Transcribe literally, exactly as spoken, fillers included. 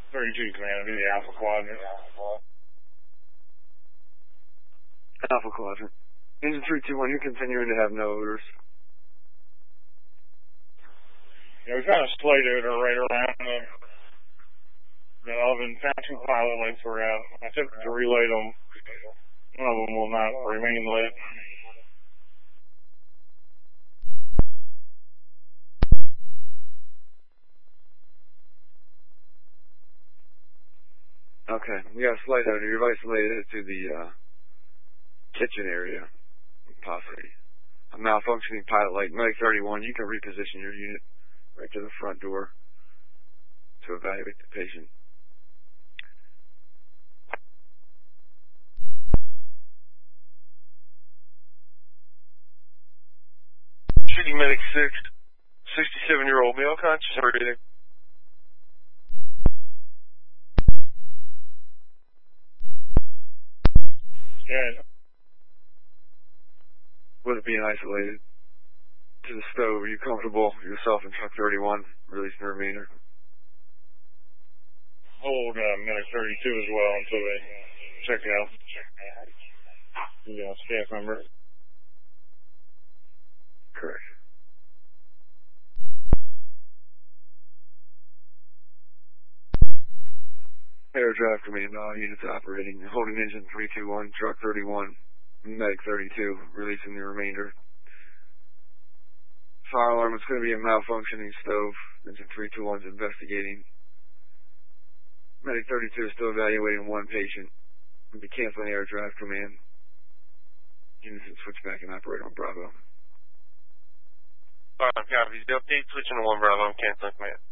thirty-two command, be the Alpha Quadrant. Alpha Quadrant. Engine three two one, you're continuing to have no odors. Yeah, we've got a slate odor right around the, the oven. Found two pilot lights were out. I attempted to relight them. One of them will not remain lit. Okay, we got a slight odor. You've isolated it to the uh, kitchen area, possibly. A malfunctioning pilot light. Medic thirty-one, you can reposition your unit right to the front door to evaluate the patient. Shooting Medic six, sixty-seven-year-old male, conscious and breathing. Yeah. With it being isolated to the stove, are you comfortable yourself in truck thirty-one releasing the remainder? Hold uh, Medic thirty-two as well until they check out. Yeah, staff member. Correct. Air Drive Command, all units operating. Holding engine three two one, truck thirty-one, Medic thirty-two, releasing the remainder. Fire alarm is going to be a malfunctioning stove. Engine three two one is investigating. Medic thirty-two is still evaluating one patient. We'll be canceling Air Drive Command. Units can switch back and operate on Bravo. Alright, copy. The update, switching to one Bravo, I'm canceling command.